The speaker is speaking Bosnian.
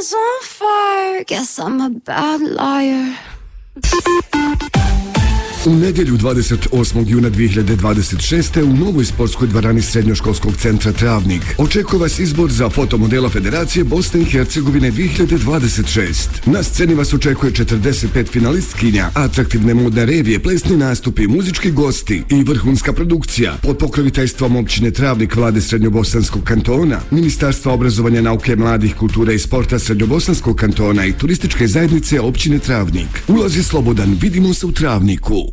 is on fire. Guess I'm a bad liar. U nedjelju 28. juna 2026. u novoj sportskoj dvorani Srednjoškolskog centra Travnik očekuje vas izbor za fotomodela Federacije Bosne i Hercegovine 2026. Na sceni vas očekuje 45 finalistkinja, atraktivne modne revije, plesni nastupi, muzički gosti i vrhunska produkcija pod pokroviteljstvom općine Travnik, Vlade Srednjobosanskog kantona, Ministarstva obrazovanja, nauke, mladih, kulture i sporta Srednjobosanskog kantona i turističke zajednice općine Travnik. Ulaz je slobodan, vidimo se u Travniku.